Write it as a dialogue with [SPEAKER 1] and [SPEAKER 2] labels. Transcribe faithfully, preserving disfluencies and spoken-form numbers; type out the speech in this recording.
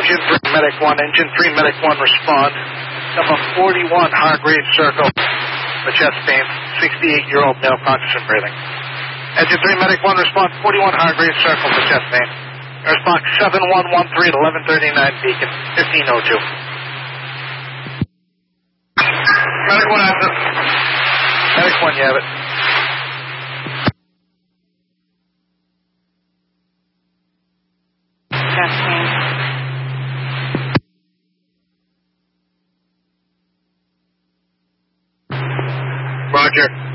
[SPEAKER 1] Engine three, Medic one. Engine three, Medic one, respond. Number forty-one, Hargrave Circle. The chest pain, sixty-eight-year-old male, conscious and breathing. Engine three, Medic one, respond. forty-one, Hargrave Circle for chest pain. Response seven one one three at eleven thirty-nine Beacon, fifteen oh two. Medic one, answer. Medic one, you have it.
[SPEAKER 2] Chest pain.
[SPEAKER 1] Roger.